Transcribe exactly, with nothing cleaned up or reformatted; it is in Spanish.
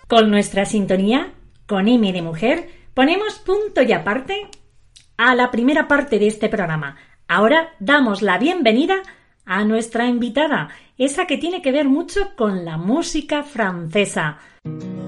Con nuestra sintonía, con M de Mujer, ponemos punto y aparte a la primera parte de este programa. Ahora damos la bienvenida a nuestra invitada, esa que tiene que ver mucho con la música francesa.